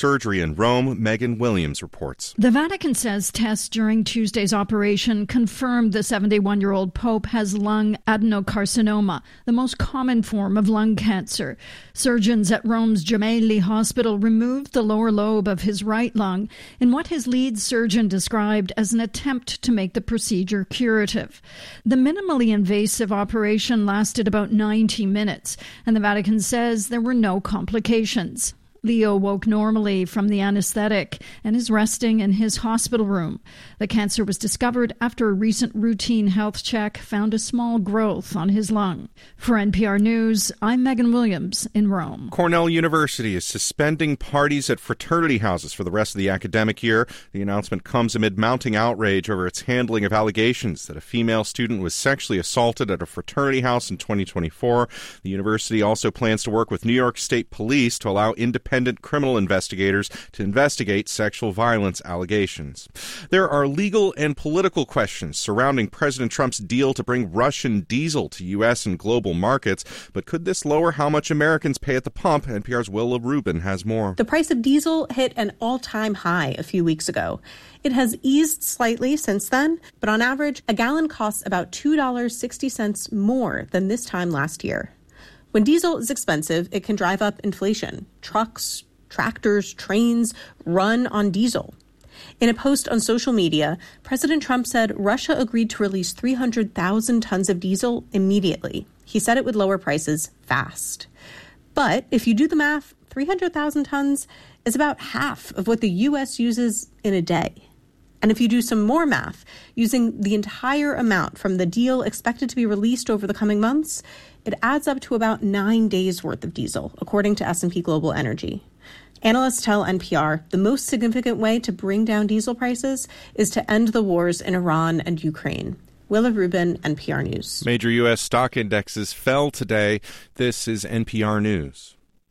surgery in Rome. Megan Williams reports. The Vatican says tests during Tuesday's operation confirmed the 71-year-old Pope has lung adenocarcinoma, the most common form of lung cancer. Surgeons at Rome's Gemelli Hospital removed the lower lobe of his right lung in what his lead surgeon described as an attempt to make the procedure curative. The minimally invasive operation lasted about 90 minutes, and the Vatican says there were no complications. Leo woke normally from the anesthetic and is resting in his hospital room. The cancer was discovered after a recent routine health check found a small growth on his lung. For NPR News, I'm Megan Williams in Rome. Cornell University is suspending parties at fraternity houses for the rest of the academic year. The announcement comes amid mounting outrage over its handling of allegations that a female student was sexually assaulted at a fraternity house in 2024. The university also plans to work with New York State Police to allow independent criminal investigators to investigate sexual violence allegations. There are legal and political questions surrounding President Trump's deal to bring Russian diesel to U.S. and global markets, but could this lower how much Americans pay at the pump? NPR's Willa Rubin has more. The price of diesel hit an all-time high a few weeks ago. It has eased slightly since then, but on average, a gallon costs about $2.60 more than this time last year. When diesel is expensive, it can drive up inflation. Trucks, tractors, trains run on diesel. In a post on social media, President Trump said Russia agreed to release 300,000 tons of diesel immediately. He said it would lower prices fast. But if you do the math, 300,000 tons is about half of what the U.S. uses in a day. And if you do some more math, using the entire amount from the deal expected to be released over the coming months, it adds up to about 9 days' worth of diesel, according to S&P Global Energy. Analysts tell NPR the most significant way to bring down diesel prices is to end the wars in Iran and Ukraine. Willa Rubin, NPR News. Major U.S. stock indexes fell today. This is NPR News.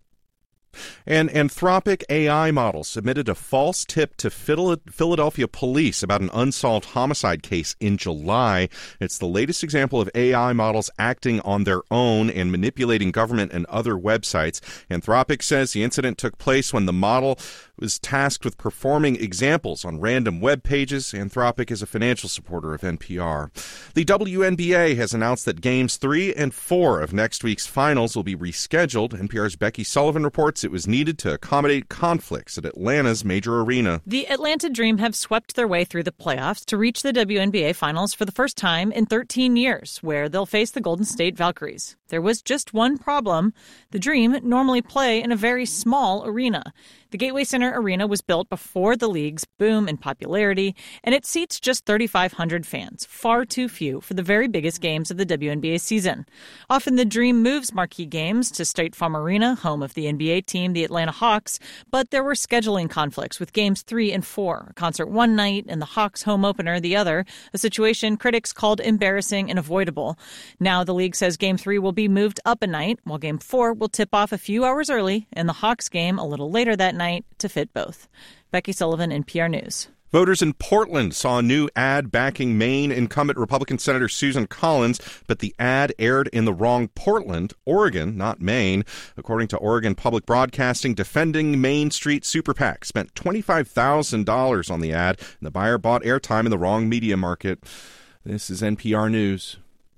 An Anthropic AI model submitted a false tip to Philadelphia police about an unsolved homicide case in July. It's the latest example of AI models acting on their own and manipulating government and other websites. Anthropic says the incident took place when the model was tasked with performing examples on random web pages. Anthropic is a financial supporter of NPR. The WNBA has announced that Games 3 and 4 of next week's finals will be rescheduled. NPR's Becky Sullivan reports it was needed to accommodate conflicts at Atlanta's major arena. The Atlanta Dream have swept their way through the playoffs to reach the WNBA finals for the first time in 13 years, where they'll face the Golden State Valkyries. There was just one problem. The Dream normally play in a very small arena. The Gateway Center Arena was built before the league's boom in popularity, and it seats just 3,500 fans, far too few for the very biggest games of the WNBA season. Often the Dream moves marquee games to State Farm Arena, home of the NBA team, the Atlanta Hawks, but there were scheduling conflicts with Games 3 and 4, a concert one night and the Hawks home opener the other, a situation critics called embarrassing and avoidable. Now the league says Game 3 will be moved up a night, while Game 4 will tip off a few hours early, and the Hawks game a little later that night to fit both. Becky Sullivan, NPR News. Voters in Portland saw a new ad backing Maine incumbent Republican Senator Susan Collins, but the ad aired in the wrong Portland, Oregon, not Maine. According to Oregon Public Broadcasting, Defending Main Street Super PAC spent $25,000 on the ad, and the buyer bought airtime in the wrong media market. This is NPR News.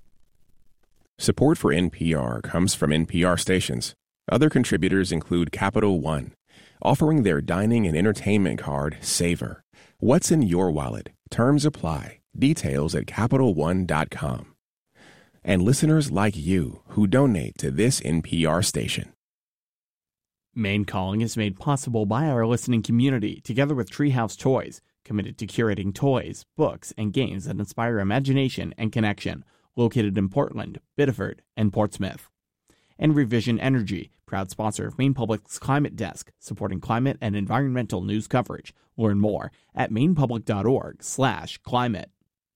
Support for NPR comes from NPR stations. Other contributors include Capital One, offering their dining and entertainment card, Savor. What's in your wallet? Terms apply. Details at CapitalOne.com. And listeners like you who donate to this NPR station. Maine Calling is made possible by our listening community, together with Treehouse Toys, committed to curating toys, books, and games that inspire imagination and connection, located in Portland, Biddeford, and Portsmouth. And Revision Energy, proud sponsor of Maine Public's Climate Desk, supporting climate and environmental news coverage. Learn more at mainepublic.org/climate.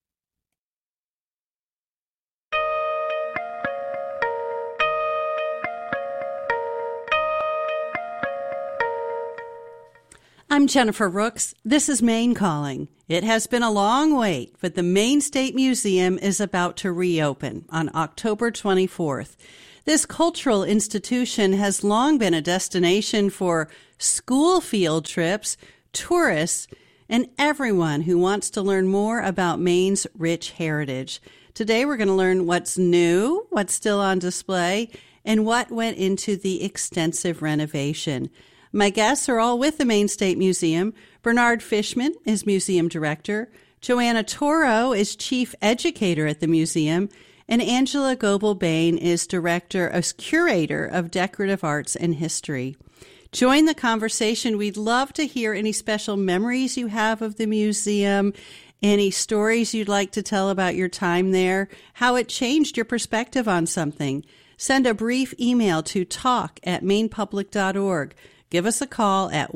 I'm Jennifer Rooks. This is Maine Calling. It has been a long wait, but the Maine State Museum is about to reopen on October 24th. This cultural institution has long been a destination for school field trips, tourists, and everyone who wants to learn more about Maine's rich heritage. Today we're going to learn what's new, what's still on display, and what went into the extensive renovation. My guests are all with the Maine State Museum. Bernard Fishman is museum director. Joanna Toro is chief educator at the museum. And Angela Goebel-Bain is curator of decorative arts and history. Join the conversation. We'd love to hear any special memories you have of the museum, any stories you'd like to tell about your time there, how it changed your perspective on something. Send a brief email to talk@mainepublic.org. Give us a call at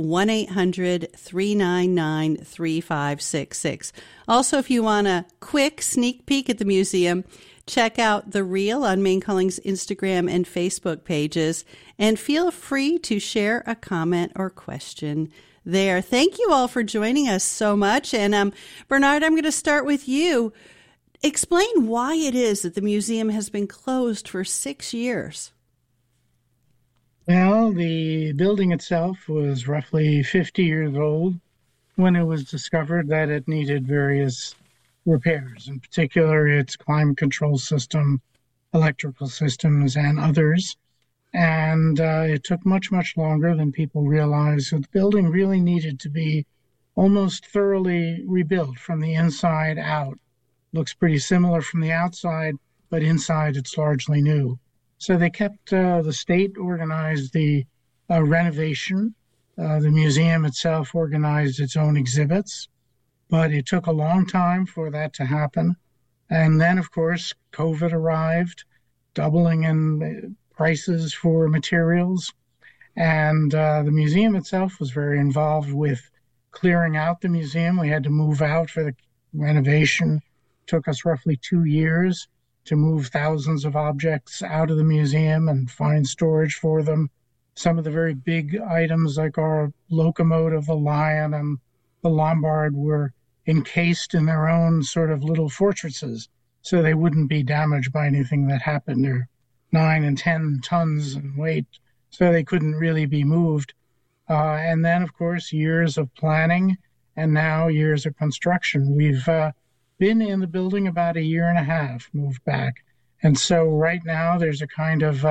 1-800-399-3566. Also, if you want a quick sneak peek at the museum, check out The Reel on Maine Calling's Instagram and Facebook pages, and feel free to share a comment or question there. Thank you all for joining us so much. And Bernard, I'm going to start with you. Explain why it is that the museum has been closed for 6 years. Well, the building itself was roughly 50 years old when it was discovered that it needed various repairs, in particular its climate control system, electrical systems, and others. And it took much, much longer than people realized. So the building really needed to be almost thoroughly rebuilt from the inside out. Looks pretty similar from the outside, but inside it's largely new. So they kept, the state organized the renovation. The museum itself organized its own exhibits, but it took a long time for that to happen. And then, of course, COVID arrived, doubling in prices for materials. And the museum itself was very involved with clearing out the museum. We had to move out for the renovation. It took us roughly 2 years to move thousands of objects out of the museum and find storage for them. Some of the very big items like our locomotive, the Lion, and the Lombard were encased in their own sort of little fortresses so they wouldn't be damaged by anything that happened. They're 9 and 10 tons in weight, so they couldn't really be moved. And then, of course, years of planning and now years of construction. We've been in the building about 1.5 years, moved back. And so right now there's a kind of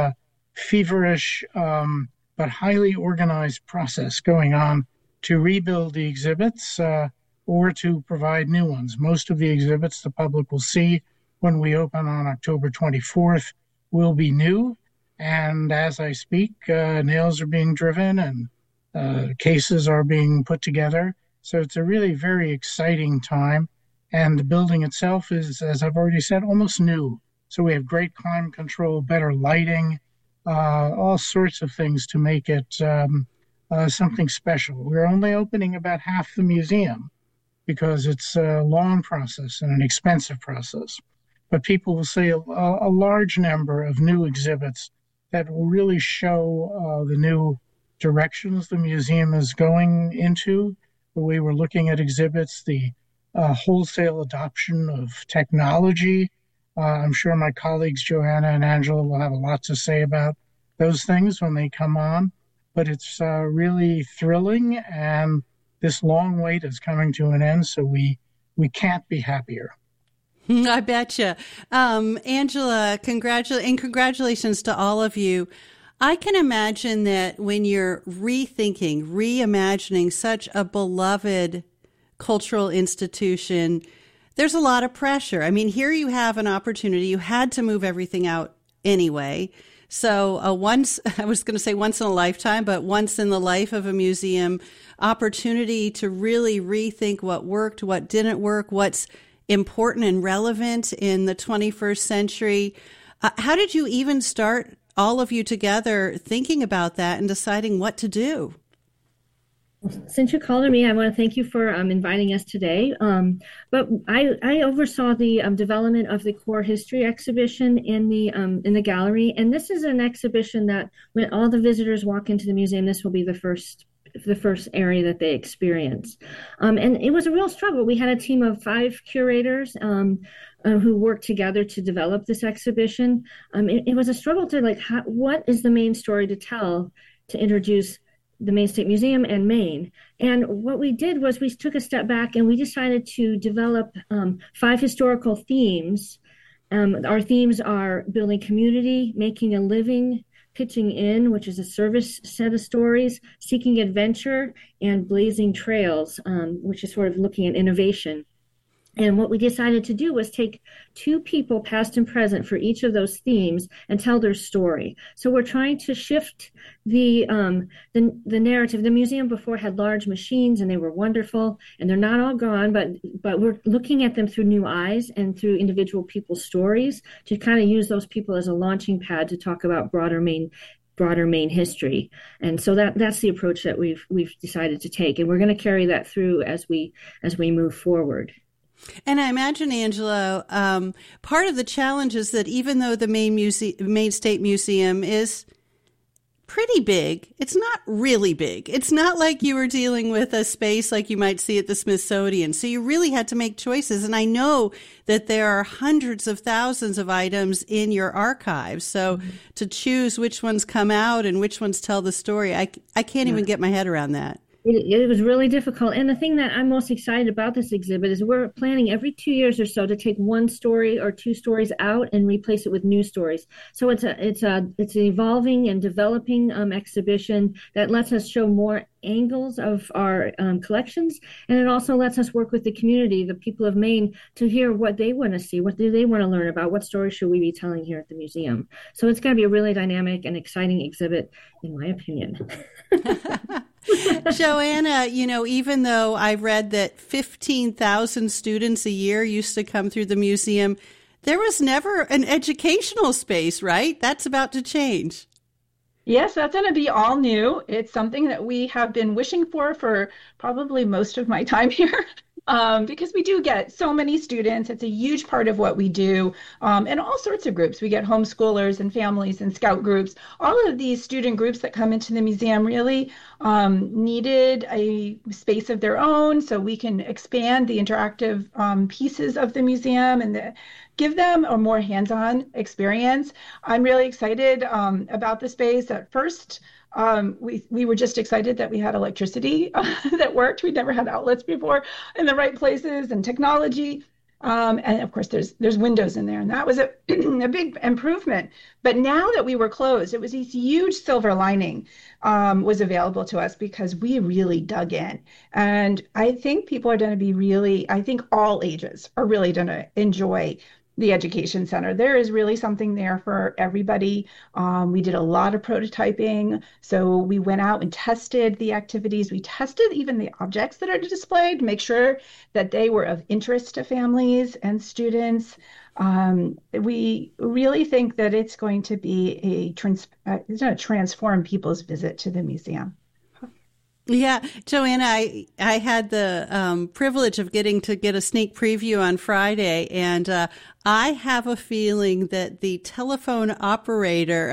feverish but highly organized process going on to rebuild the exhibits or to provide new ones. Most of the exhibits the public will see when we open on October 24th will be new. And as I speak, nails are being driven and cases are being put together. So it's a really very exciting time. And the building itself is, as I've already said, almost new. So we have great climate control, better lighting, all sorts of things to make it something special. We're only opening about half the museum because it's a long process and an expensive process. But people will see a large number of new exhibits that will really show the new directions the museum is going into, the way we're looking at exhibits, the wholesale adoption of technology. I'm sure my colleagues, Joanna and Angela, will have a lot to say about those things when they come on. But it's really thrilling, and this long wait is coming to an end, so we can't be happier. I betcha. Angela, congratulations to all of you. I can imagine that when you're reimagining such a beloved cultural institution, there's a lot of pressure. I mean, here you have an opportunity. You had to move everything out anyway. So I was going to say once in a lifetime, but once in the life of a museum, opportunity to really rethink what worked, what didn't work, what's important and relevant in the 21st century. How did you even start, all of you together, thinking about that and deciding what to do? Since you called on me, I want to thank you for inviting us today. But I oversaw the development of the core history exhibition in the gallery, and this is an exhibition that when all the visitors walk into the museum, this will be the first area that they experience. And it was a real struggle. We had a team of 5 curators who worked together to develop this exhibition. It was a struggle to what is the main story to tell to introduce the Maine State Museum and Maine. And what we did was we took a step back and we decided to develop 5 historical themes. Our themes are building community, making a living, pitching in, which is a service set of stories, seeking adventure, and blazing trails, which is sort of looking at innovation. And what we decided to do was take 2 people, past and present, for each of those themes and tell their story. So we're trying to shift the narrative. The museum before had large machines, and they were wonderful, and they're not all gone, but we're looking at them through new eyes and through individual people's stories to kind of use those people as a launching pad to talk about broader Maine history. And so that's the approach that we've decided to take, and we're going to carry that through as we move forward. And I imagine, Angelo, part of the challenge is that even though the Maine State Museum is pretty big, it's not really big. It's not like you were dealing with a space like you might see at the Smithsonian. So you really had to make choices. And I know that there are hundreds of thousands of items in your archives. So to choose which ones come out and which ones tell the story, I can't even get my head around that. It was really difficult. And the thing that I'm most excited about this exhibit is we're planning every 2 years or so to take 1 story or 2 stories out and replace it with new stories. So it's an evolving and developing exhibition that lets us show more angles of our collections. And it also lets us work with the community, the people of Maine, to hear what they want to see. What do they want to learn about? What stories should we be telling here at the museum? So it's going to be a really dynamic and exciting exhibit, in my opinion. Joanna, even though I've read that 15,000 students a year used to come through the museum, there was never an educational space, right? That's about to change. Yes, that's going to be all new. It's something that we have been wishing for probably most of my time here. Because we do get so many students. It's a huge part of what we do, and all sorts of groups. We get homeschoolers and families and scout groups. All of these student groups that come into the museum really needed a space of their own, so we can expand the interactive pieces of the museum and give them a more hands-on experience. I'm really excited about the space. At first, we were just excited that we had electricity that worked. We'd never had outlets before in the right places, and technology. And of course, there's windows in there, and that was a big improvement. But now that we were closed, it was this huge silver lining was available to us because we really dug in. And I think people are going to be I think all ages are really going to enjoy the Education Center. There is really something there for everybody. We did a lot of prototyping. So we went out and tested the activities. We tested even the objects that are displayed to make sure that they were of interest to families and students. We really think that it's going to be it's going to transform people's visit to the museum. Yeah, Joanna, I had the privilege of getting to get a sneak preview on Friday, and I have a feeling that the telephone operator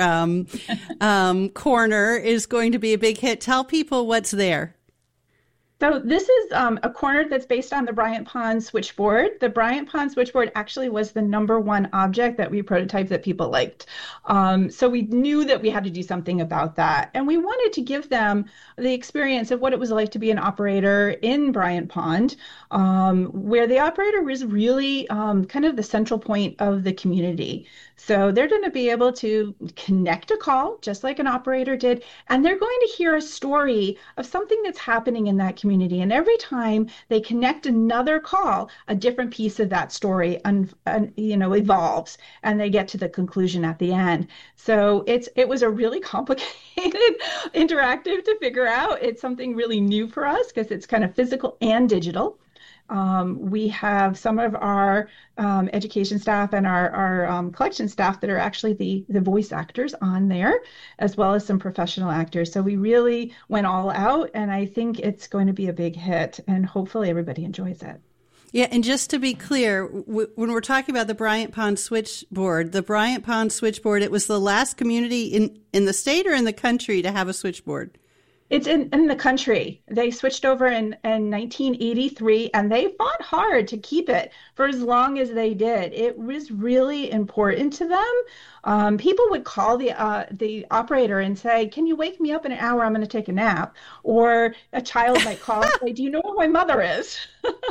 corner is going to be a big hit. Tell people what's there. So this is a corner that's based on the Bryant Pond switchboard. The Bryant Pond switchboard actually was the #1 object that we prototyped that people liked. So we knew that we had to do something about that. And we wanted to give them the experience of what it was like to be an operator in Bryant Pond, where the operator was really kind of the central point of the community. So they're going to be able to connect a call just like an operator did, and they're going to hear a story of something that's happening in that community. And every time they connect another call, a different piece of that story evolves, and they get to the conclusion at the end. So it was a really complicated interactive to figure out. It's something really new for us because it's kind of physical and digital. We have some of our education staff and our collection staff that are actually the voice actors on there, as well as some professional actors. So we really went all out, and I think it's going to be a big hit, and hopefully everybody enjoys it. Yeah, and just to be clear, when we're talking about the Bryant Pond switchboard, it was the last community in the state or in the country to have a switchboard? It's in the country. They switched over in 1983, and they fought hard to keep it for as long as they did. It was really important to them. People would call the operator and say, "Can you wake me up in an hour? I'm going to take a nap." Or a child might call and say, "Do you know where my mother is?"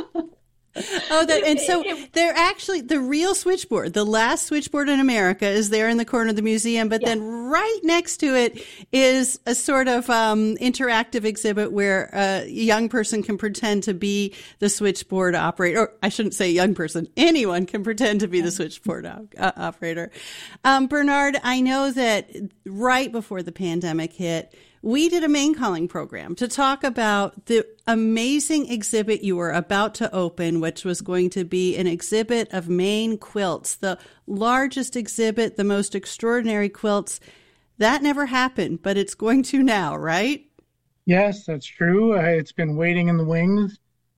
Oh, and so they're actually the real switchboard. The last switchboard in America is there in the corner of the museum, but then right next to it is a sort of interactive exhibit where a young person can pretend to be the switchboard operator. Or I shouldn't say young person. Anyone can pretend to be the switchboard operator. Bernard, I know that right before the pandemic hit, we did a Maine Calling program to talk about the amazing exhibit you were about to open, which was going to be an exhibit of Maine quilts, the largest exhibit, the most extraordinary quilts. That never happened, but it's going to now, right? Yes, that's true. It's been waiting in the wings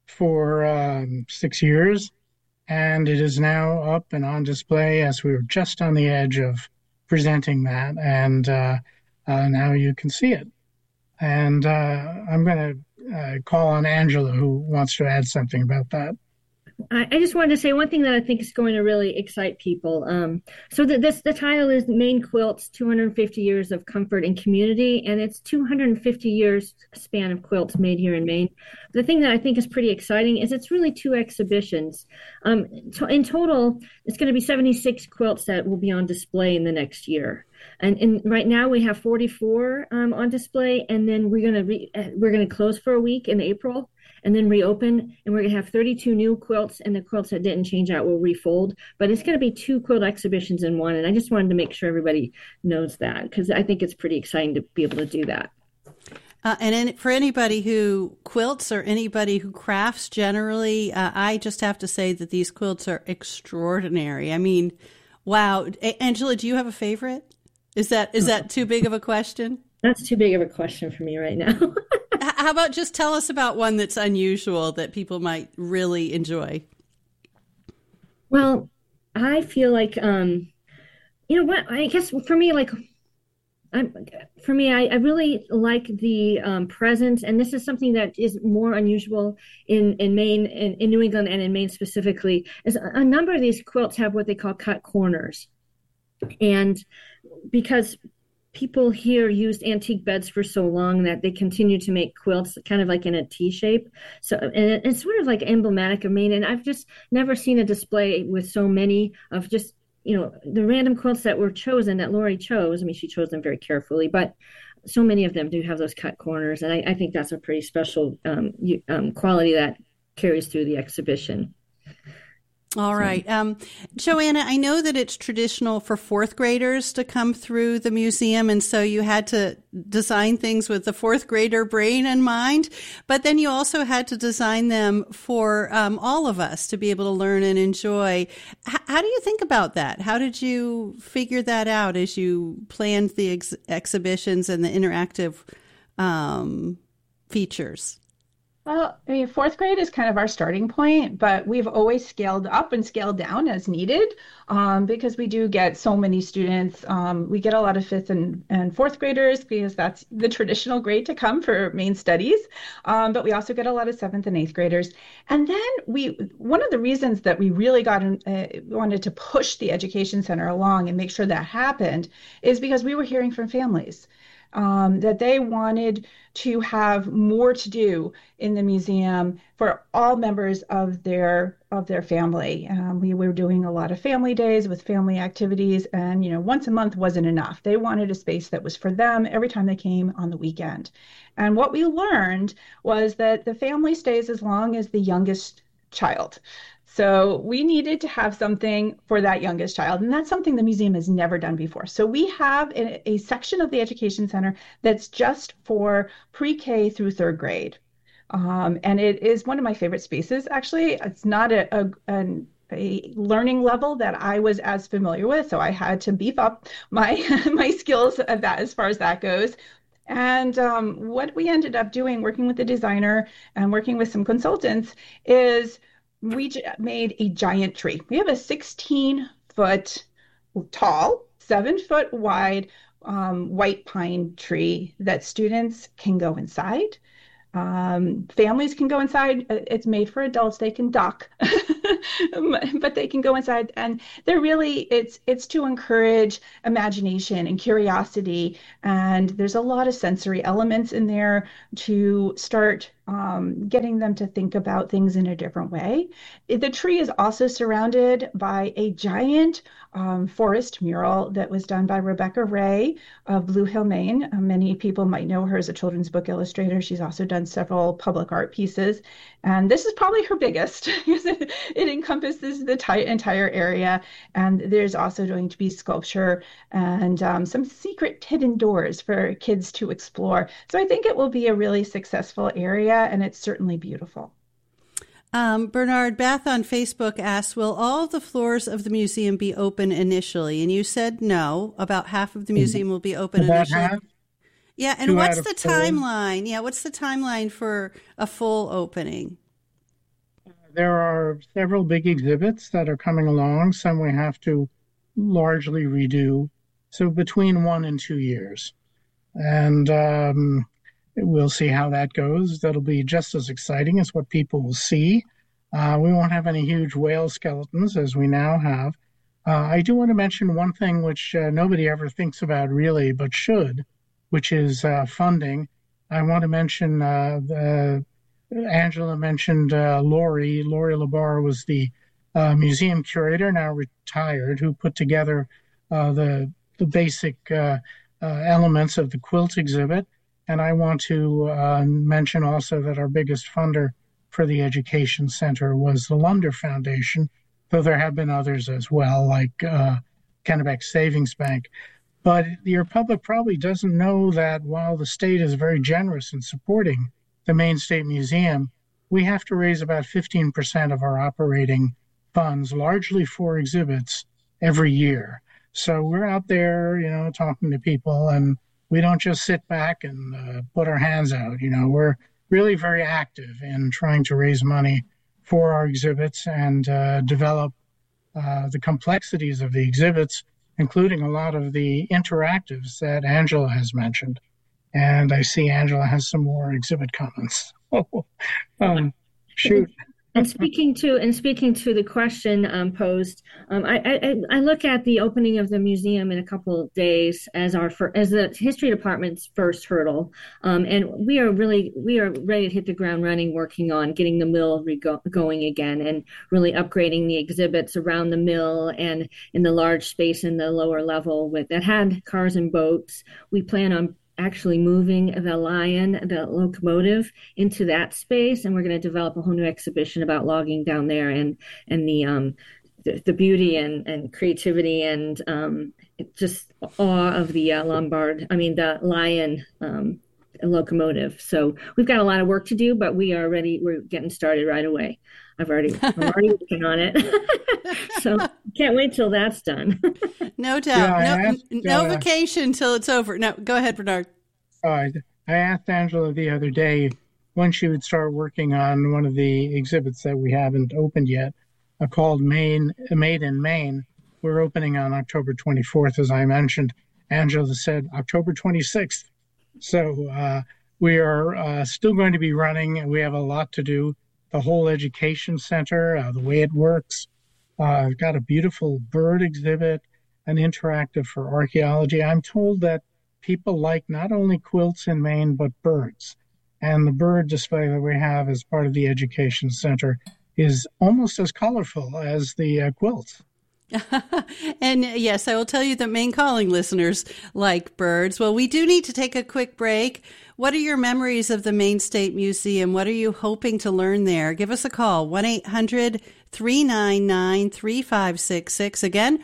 for 6 years, and it is now up and on display as we were just on the edge of presenting that. And now you can see it. And I'm going to call on Angela, who wants to add something about that. I just wanted to say one thing that I think is going to really excite people. So the title is Maine Quilts, 250 Years of Comfort and Community, and it's 250 years span of quilts made here in Maine. The thing that I think is pretty exciting is it's really 2 exhibitions. In total, it's going to be 76 quilts that will be on display in the next year. And right now we have 44 on display, and then we're going to close for a week in April, and then reopen, and we're going to have 32 new quilts, and the quilts that didn't change out will refold. But it's going to be 2 quilt exhibitions in one, and I just wanted to make sure everybody knows that, because I think it's pretty exciting to be able to do that. For anybody who quilts or anybody who crafts generally, I just have to say that these quilts are extraordinary. I mean, wow. Angela, do you have a favorite? Is that too big of a question? That's too big of a question for me right now. How about just tell us about one that's unusual that people might really enjoy? Well, I feel like, you know what, I guess for me, I really like the presence, and this is something that is more unusual in Maine, in New England and in Maine specifically, is a number of these quilts have what they call cut corners. And because people here used antique beds for so long that they continue to make quilts kind of like in a T shape. So, and it's sort of like emblematic of Maine. And I've just never seen a display with so many of just, you know, the random quilts that were chosen, that Lori chose. I mean, she chose them very carefully, but so many of them do have those cut corners. And I think that's a pretty special quality that carries through the exhibition. All right. Joanna, I know that it's traditional for 4th graders to come through the museum, and so you had to design things with the 4th grader brain in mind, but then you also had to design them for all of us to be able to learn and enjoy. How do you think about that? How did you figure that out as you planned the exhibitions and the interactive features? Well, I mean, 4th grade is kind of our starting point, but we've always scaled up and scaled down as needed because we do get so many students. We get a lot of 5th and 4th graders because that's the traditional grade to come for Maine studies. But we also get a lot of 7th and 8th graders. And then one of the reasons that we really wanted to push the Education Center along and make sure that happened is because we were hearing from families. That they wanted to have more to do in the museum for all members of their family. We were doing a lot of family days with family activities, and once a month wasn't enough. They wanted a space that was for them every time they came on the weekend. And what we learned was that the family stays as long as the youngest child. So we needed to have something for that youngest child, and that's something the museum has never done before. So we have a section of the Education Center that's just for pre-K through 3rd grade. And it is one of my favorite spaces, actually. It's not a learning level that I was as familiar with, so I had to beef up my skills at that as far as that goes. And what we ended up doing, working with the designer and working with some consultants, is we made a giant tree. We have a 16-foot tall, 7-foot wide white pine tree that students can go inside. Families can go inside. It's made for adults. They can dock, but they can go inside. And they're really, it's to encourage imagination and curiosity. And there's a lot of sensory elements in there to start getting them to think about things in a different way. The tree is also surrounded by a giant forest mural that was done by Rebecca Ray of Blue Hill, Maine. Many people might know her as a children's book illustrator. She's also done several public art pieces. And this is probably her biggest because it encompasses the entire area. And there's also going to be sculpture and some secret hidden doors for kids to explore. So I think it will be a really successful area, and it's certainly beautiful. Bernard, Beth on Facebook asked, will all the floors of the museum be open initially? And you said no, about half of the museum will be open initially. Half? Yeah, and what's the timeline? Yeah, what's the timeline for a full opening? There are several big exhibits that are coming along. Some we have to largely redo. So between 1 and 2 years. And we'll see how that goes. That'll be just as exciting as what people will see. We won't have any huge whale skeletons as we now have. I do want to mention one thing which nobody ever thinks about really, but should, which is funding. I want to mention, Angela mentioned Lori. Lori Labar was the museum curator, now retired, who put together the basic elements of the quilt exhibit. And I want to mention also that our biggest funder for the Education Center was the Lunder Foundation, though there have been others as well, like Kennebec Savings Bank. But your public probably doesn't know that while the state is very generous in supporting the Maine State Museum, we have to raise about 15% of our operating funds, largely for exhibits, every year. So we're out there, talking to people, and we don't just sit back and put our hands out. We're really very active in trying to raise money for our exhibits and develop the complexities of the exhibits, including a lot of the interactives that Angela has mentioned. And I see Angela has some more exhibit comments. Shoot. And speaking to the question posed, I look at the opening of the museum in a couple of days as the history department's first hurdle, and we are ready to hit the ground running, working on getting the mill going again, and really upgrading the exhibits around the mill and in the large space in the lower level that had cars and boats. We plan on actually moving the Lion, the locomotive, into that space, and we're going to develop a whole new exhibition about logging down there and the beauty and creativity and just awe of the the Lion locomotive. So we've got a lot of work to do, but we are ready. We're getting started right away. I'm already working on it. So can't wait till that's done. No doubt. No vacation till it's over. No, go ahead, Bernard. I asked Angela the other day when she would start working on one of the exhibits that we haven't opened yet, called Made in Maine. We're opening on October 24th, as I mentioned. Angela said October 26th. So we are still going to be running. We have a lot to do. The whole education center, the way it works. I've got a beautiful bird exhibit, an interactive for archaeology. I'm told that people like not only quilts in Maine, but birds. And the bird display that we have as part of the education center is almost as colorful as the quilts. And yes, I will tell you that Maine Calling listeners like birds. Well, we do need to take a quick break. What are your memories of the Maine State Museum? What are you hoping to learn there? Give us a call, 1-800-399-3566. Again,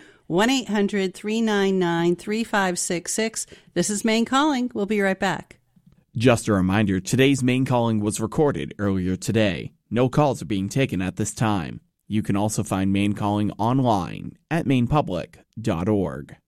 1-800-399-3566. This is Maine Calling. We'll be right back. Just a reminder, today's Maine Calling was recorded earlier today. No calls are being taken at this time. You can also find Maine Calling online at mainepublic.org.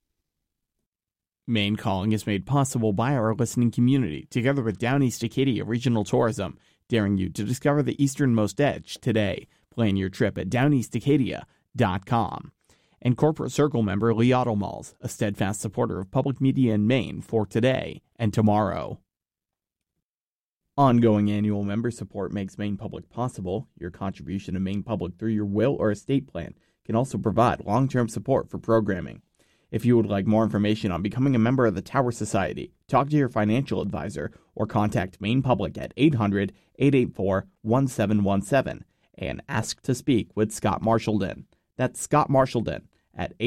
Maine Calling is made possible by our listening community, together with Down East Acadia Regional Tourism, daring you to discover the easternmost edge today. Plan your trip at downeastacadia.com. and Corporate Circle member Lee Ottomals, a steadfast supporter of public media in Maine for today and tomorrow. Ongoing annual member support makes Maine Public possible. Your contribution to Maine Public through your will or estate plan can also provide long-term support for programming. If you would like more information on becoming a member of the Tower Society, talk to your financial advisor or contact Maine Public at 800-884-1717 and ask to speak with Scott Marshallden. That's Scott Marshallden at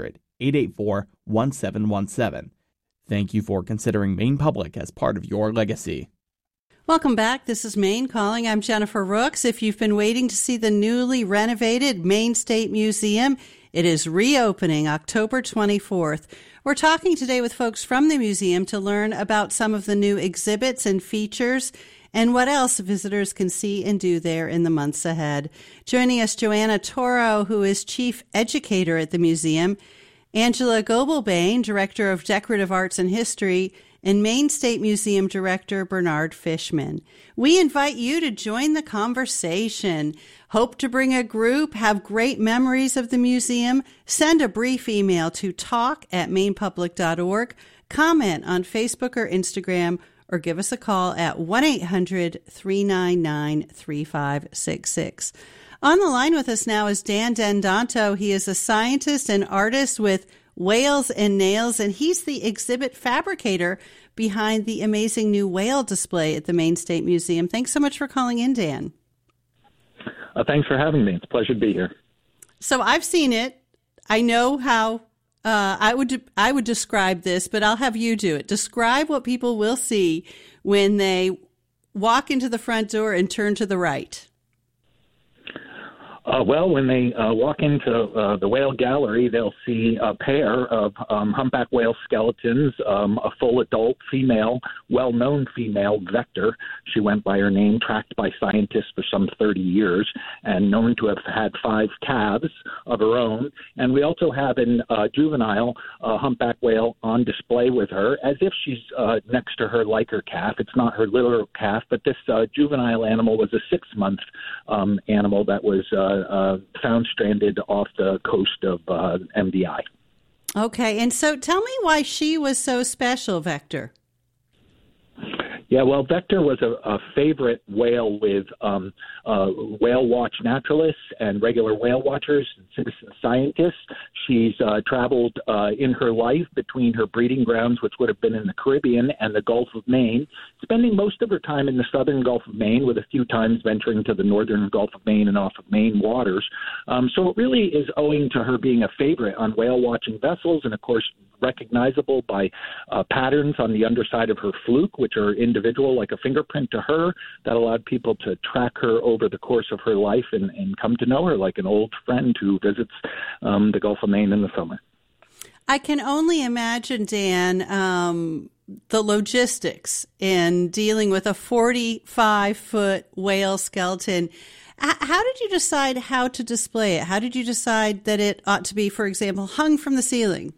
800-884-1717. Thank you for considering Maine Public as part of your legacy. Welcome back. This is Maine Calling. I'm Jennifer Rooks. If you've been waiting to see the newly renovated Maine State Museum, it is reopening October 24th. We're talking today with folks from the museum to learn about some of the new exhibits and features and what else visitors can see and do there in the months ahead. Joining us, Joanna Toro, who is Chief Educator at the museum, Angela Gobelbane, Director of Decorative Arts and History, and Maine State Museum Director Bernard Fishman. We invite you to join the conversation. Hope to bring a group, have great memories of the museum? Send a brief email to talk@mainepublic.org, comment on Facebook or Instagram, or give us a call at 1-800-399-3566. On the line with us now is Dan Dendanto. He is a scientist and artist with Whales and Nails, and he's the exhibit fabricator behind the amazing new whale display at the Maine State Museum. Thanks so much for calling in, Dan. Thanks for having me. It's a pleasure to be here. So I've seen it. I know how I would describe this, but I'll have you do it. Describe what people will see when they walk into the front door and turn to the right. Well, when they walk into the whale gallery, they'll see a pair of humpback whale skeletons, a full adult female, well-known female, Vector. She went by her name, tracked by scientists for some 30 years, and known to have had 5 calves of her own. And we also have a juvenile humpback whale on display with her, as if she's next to her like her calf. It's not her literal calf, but this juvenile animal was a 6-month animal that was found stranded off the coast of MDI. Okay, and so tell me why she was so special, Vector. Yeah, well, Vector was a favorite whale with whale watch naturalists and regular whale watchers and citizen scientists. She's traveled in her life between her breeding grounds, which would have been in the Caribbean, and the Gulf of Maine, spending most of her time in the southern Gulf of Maine, with a few times venturing to the northern Gulf of Maine and off of Maine waters. So it really is owing to her being a favorite on whale watching vessels, and of course recognizable by patterns on the underside of her fluke, which are individual like a fingerprint to her, that allowed people to track her over the course of her life and come to know her like an old friend who visits the Gulf of Maine in the summer. I can only imagine, Dan, the logistics in dealing with a 45-foot whale skeleton. How did you decide how to display it? How did you decide that it ought to be, for example, hung from the ceiling?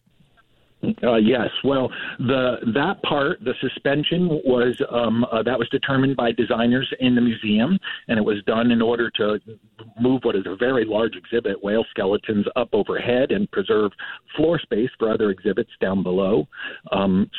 Yes. Well, that part, the suspension, was that was determined by designers in the museum, and it was done in order to move what is a very large exhibit, whale skeletons, up overhead and preserve floor space for other exhibits down below. And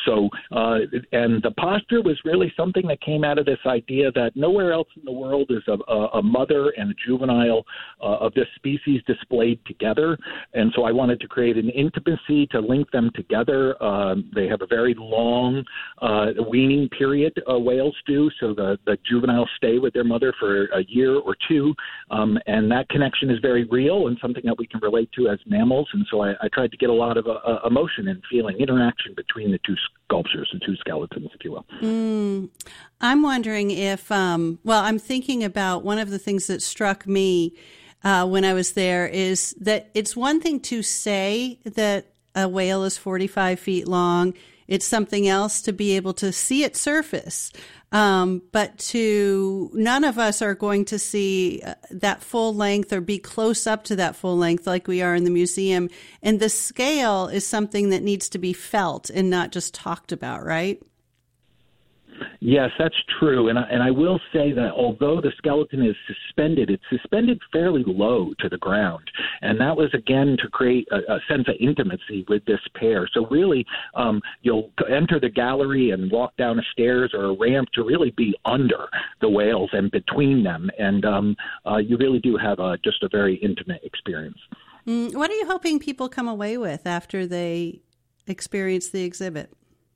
the posture was really something that came out of this idea that nowhere else in the world is a mother and a juvenile of this species displayed together. And so I wanted to create an intimacy to link them together. They have a very long weaning period, whales do, so the juveniles stay with their mother for a year or two, and that connection is very real and something that we can relate to as mammals. And so I tried to get a lot of emotion and feeling, interaction between the two sculptures, the two skeletons, if you will. I'm wondering if, I'm thinking about one of the things that struck me when I was there is that it's one thing to say that a whale is 45 feet long. It's something else to be able to see its surface. But none of us are going to see that full length or be close up to that full length like we are in the museum. And the scale is something that needs to be felt and not just talked about, right? Yes, that's true. And I will say that although the skeleton is suspended, it's suspended fairly low to the ground. And that was, again, to create a sense of intimacy with this pair. So really, you'll enter the gallery and walk down a stairs or a ramp to really be under the whales and between them. And you really do have just a very intimate experience. What are you hoping people come away with after they experience the exhibit?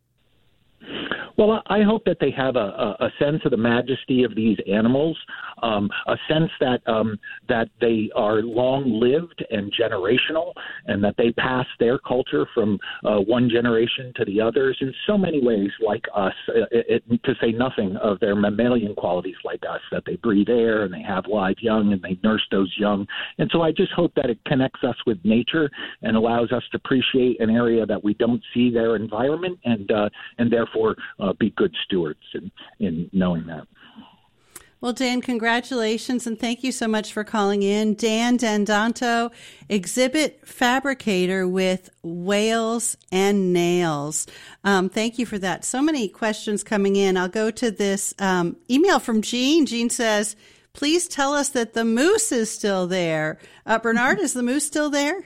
Well, I hope that they have a sense of the majesty of these animals, a sense that that they are long-lived and generational, and that they pass their culture from one generation to the others in so many ways like us, to say nothing of their mammalian qualities like us, that they breathe air and they have live young and they nurse those young. And so I just hope that it connects us with nature and allows us to appreciate an area that we don't see their environment and therefore be good stewards in knowing that. Well, Dan, congratulations, and thank you so much for calling in. Dan D'Andanto, exhibit fabricator with Whales and Nails. Thank you for that. So many questions coming in. I'll go to this email from Jean. Jean says, please tell us that the moose is still there. Bernard, is the moose still there?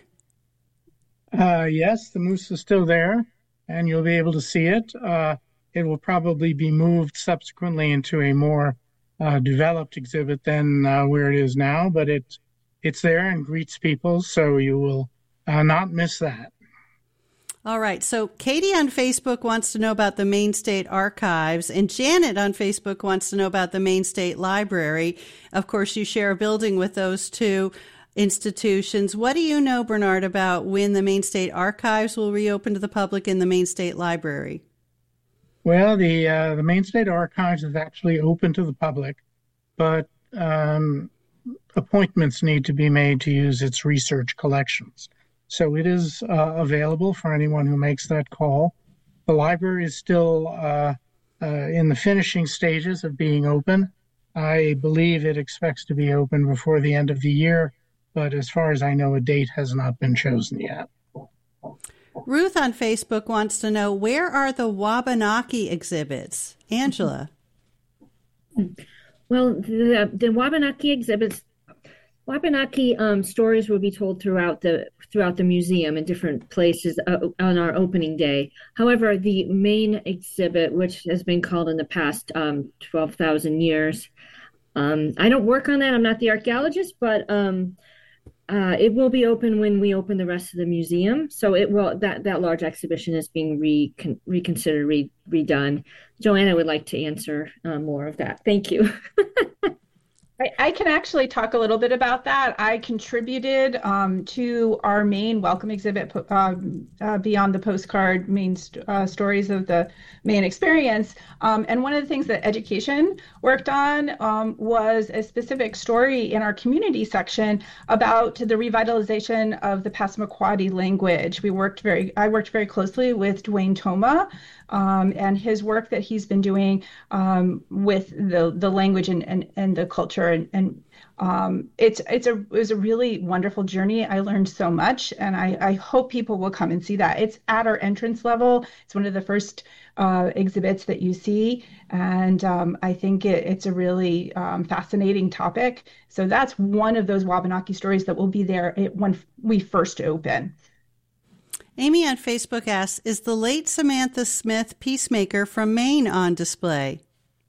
Yes, the moose is still there, and you'll be able to see it. It will probably be moved subsequently into a more developed exhibit than where it is now, but it's there and greets people, so you will not miss that. All right. So Katie on Facebook wants to know about the Maine State Archives, and Janet on Facebook wants to know about the Maine State Library. Of course, you share a building with those two institutions. What do you know, Bernard, about when the Maine State Archives will reopen to the public in the Maine State Library? Well, the Maine State Archives is actually open to the public, but appointments need to be made to use its research collections. So it is available for anyone who makes that call. The library is still in the finishing stages of being open. I believe it expects to be open before the end of the year, but as far as I know, a date has not been chosen yet. Ruth on Facebook wants to know, where are the Wabanaki exhibits? Angela? Well, the Wabanaki exhibits, Wabanaki stories will be told throughout the museum in different places on our opening day. However, the main exhibit, which has been called in the past 12,000 years, I don't work on that. I'm not the archaeologist, but it will be open when we open the rest of the museum. So it will, that large exhibition is being reconsidered, redone. Joanna would like to answer more of that. Thank you. I can actually talk a little bit about that. I contributed to our main welcome exhibit, Beyond the Postcard, Maine Stories of the Maine Experience. And one of the things that education worked on was a specific story in our community section about the revitalization of the Passamaquoddy language. I worked very closely with Dwayne Toma and his work that he's been doing with the language and the culture. And it was a really wonderful journey. I learned so much, and I hope people will come and see that. It's at our entrance level. It's one of the first exhibits that you see, and I think it's a really fascinating topic. So that's one of those Wabanaki stories that will be there when we first open. Amy on Facebook asks, is the late Samantha Smith Peacemaker from Maine on display?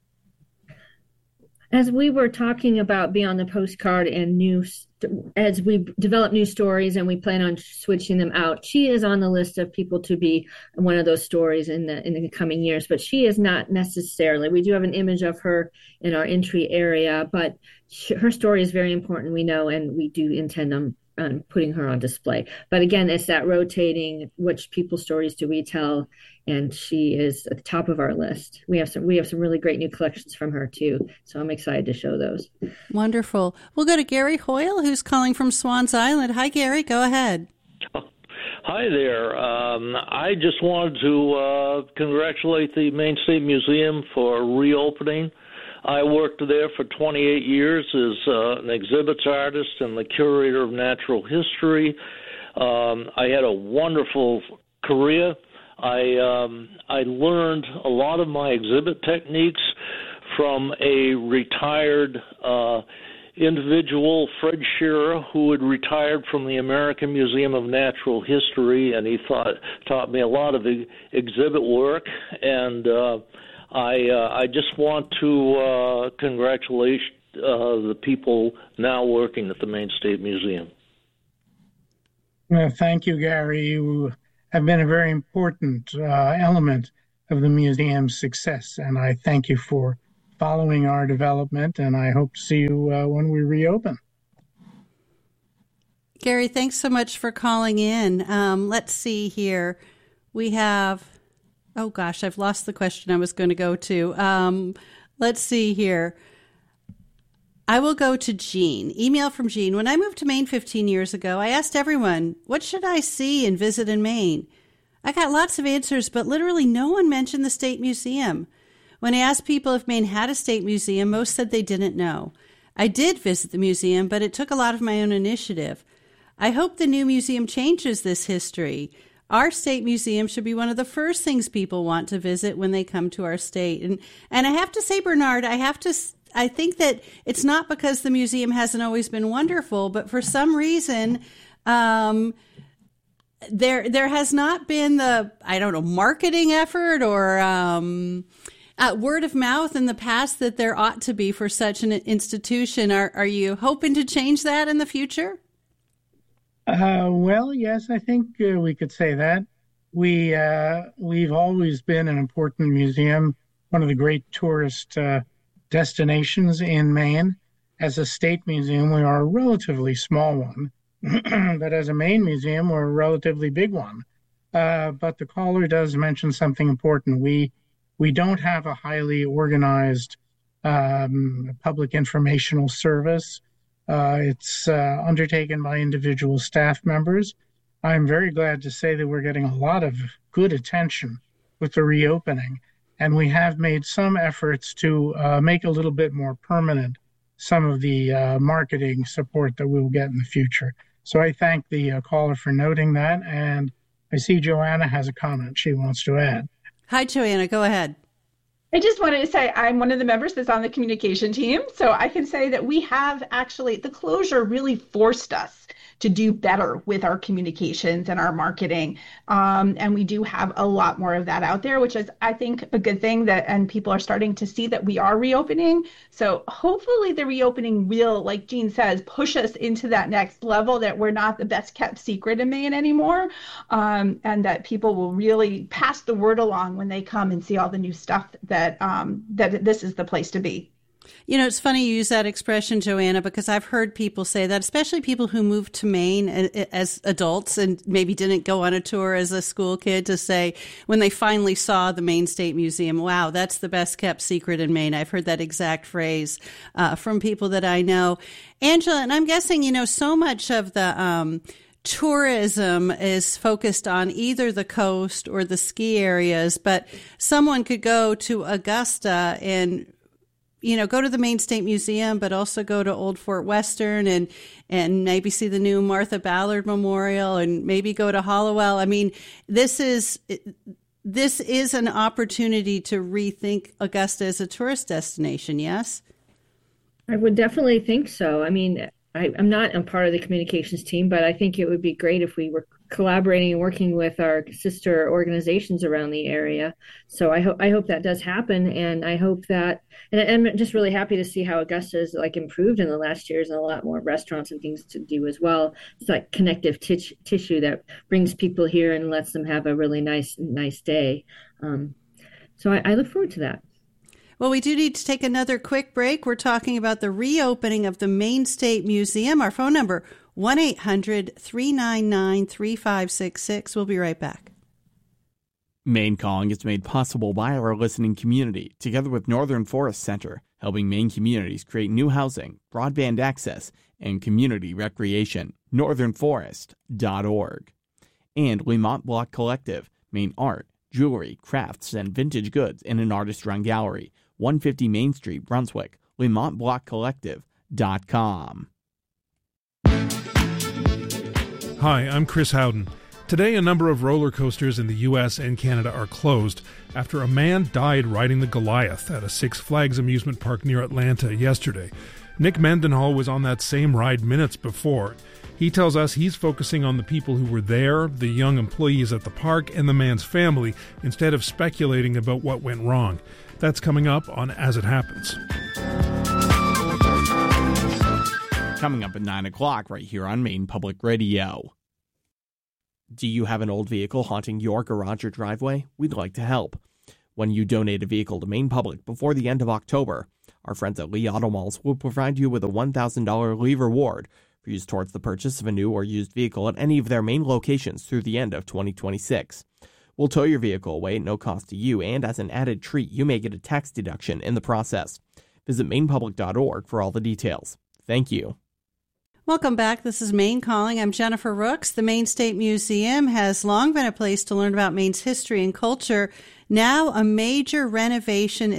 As we were talking about Beyond the Postcard and as we develop new stories and we plan on switching them out, she is on the list of people to be one of those stories in the coming years, but she is not necessarily. We do have an image of her in our entry area, but her story is very important, we know, and we do intend on putting her on display. But again, it's that rotating, which people's stories do we tell, and she is at the top of our list. We have some really great new collections from her too, so I'm excited to show those. Wonderful. We'll go to Gary Hoyle, who's calling from Swans Island. Hi, Gary. Go ahead. Hi there. I just wanted to congratulate the Maine State Museum for reopening. I worked there for 28 years as an exhibits artist and the curator of natural history. I had a wonderful career. I learned a lot of my exhibit techniques from a retired individual, Fred Shearer, who had retired from the American Museum of Natural History, and he taught me a lot of exhibit work. And I just want to congratulate the people now working at the Maine State Museum. Well, thank you, Gary. You have been a very important element of the museum's success, and I thank you for following our development, and I hope to see you when we reopen. Gary, thanks so much for calling in. Let's see here. We have, oh gosh, I've lost the question I was going to go to. Let's see here. I will go to Jean. Email from Jean. When I moved to Maine 15 years ago, I asked everyone, what should I see and visit in Maine? I got lots of answers, but literally no one mentioned the State Museum. When I asked people if Maine had a state museum, most said they didn't know. I did visit the museum, but it took a lot of my own initiative. I hope the new museum changes this history. Our state museum should be one of the first things people want to visit when they come to our state. And I have to say, Bernard, I think that it's not because the museum hasn't always been wonderful, but for some reason, there has not been the, marketing effort or word of mouth in the past that there ought to be for such an institution. Are you hoping to change that in the future? Well, yes, I think we could say that. We've always been an important museum, one of the great tourist destinations in Maine. As a state museum, we are a relatively small one, but as a Maine museum, we're a relatively big one. But the caller does mention something important. We don't have a highly organized public informational service. It's undertaken by individual staff members. I'm very glad to say that we're getting a lot of good attention with the reopening, and we have made some efforts to make a little bit more permanent some of the marketing support that we'll get in the future. So I thank the caller for noting that, and I see Joanna has a comment she wants to add. Hi, Joanna. Go ahead. I just wanted to say I'm one of the members that's on the communication team. So I can say that we have actually, the closure really forced us to do better with our communications and our marketing. And we do have a lot more of that out there, which is, I think, a good thing and people are starting to see that we are reopening. So hopefully the reopening will, like Jean says, push us into that next level, that we're not the best kept secret in Maine anymore. And that people will really pass the word along when they come and see all the new stuff that this is the place to be. You know, it's funny you use that expression, Joanna, because I've heard people say that, especially people who moved to Maine as adults and maybe didn't go on a tour as a school kid, to say when they finally saw the Maine State Museum, wow, that's the best kept secret in Maine. I've heard that exact phrase from people that I know. Angela, and I'm guessing, you know, so much of the tourism is focused on either the coast or the ski areas, but someone could go to Augusta and, you know, go to the Maine State Museum, but also go to Old Fort Western and maybe see the new Martha Ballard Memorial and maybe go to Hollowell. I mean, this is an opportunity to rethink Augusta as a tourist destination, yes? I would definitely think so. I mean, I'm part of the communications team, but I think it would be great if we were collaborating and working with our sister organizations around the area. So I hope that does happen, and I hope that, and I'm just really happy to see how Augusta has improved in the last years, and a lot more restaurants and things to do as well. It's like connective tissue that brings people here and lets them have a really nice day. So I look forward to that. Well, we do need to take another quick break. We're talking about the reopening of the Maine State Museum. Our phone number, 1-800-399-3566. We'll be right back. Maine Calling is made possible by our listening community, together with Northern Forest Center, helping Maine communities create new housing, broadband access, and community recreation. NorthernForest.org. And Lemont Block Collective, Maine art, jewelry, crafts, and vintage goods in an artist-run gallery. 150 Main Street, Brunswick, LemontBlockCollective.com. Hi, I'm Chris Howden. Today, a number of roller coasters in the U.S. and Canada are closed after a man died riding the Goliath at a Six Flags amusement park near Atlanta yesterday. Nick Mendenhall was on that same ride minutes before. He tells us he's focusing on the people who were there, the young employees at the park, and the man's family, instead of speculating about what went wrong. That's coming up on As It Happens. Coming up at 9 o'clock right here on Maine Public Radio. Do you have an old vehicle haunting your garage or driveway? We'd like to help. When you donate a vehicle to Maine Public before the end of October, our friends at Lee Auto Malls will provide you with a $1,000 Lee reward for use towards the purchase of a new or used vehicle at any of their Maine locations through the end of 2026. We'll tow your vehicle away at no cost to you, and as an added treat, you may get a tax deduction in the process. Visit mainepublic.org for all the details. Thank you. Welcome back. This is Maine Calling. I'm Jennifer Rooks. The Maine State Museum has long been a place to learn about Maine's history and culture. Now a major renovation